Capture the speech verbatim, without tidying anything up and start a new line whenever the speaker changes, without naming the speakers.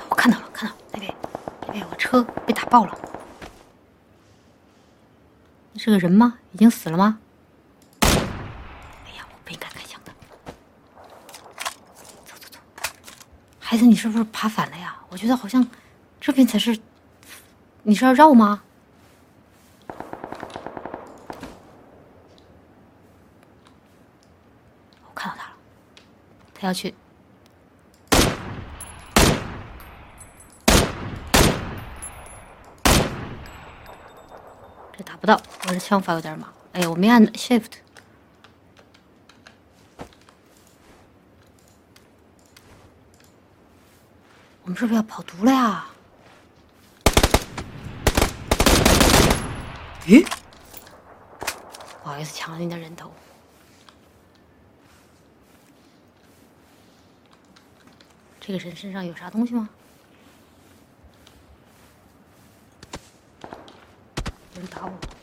我看到了，看到了那边，那边有个车被打爆了。那是个人吗？已经死了吗？哎呀，我不应该开枪的。走走走，孩子，你是不是爬反了呀？我觉得好像这边才是。你是要绕吗？我看到他了，他要去。这打不到，我这枪法有点马。哎呀，我没按 shift。我们是不是要跑毒了呀？咦，不好意思，抢了你的人头。这个人身上有啥东西吗？有人打我。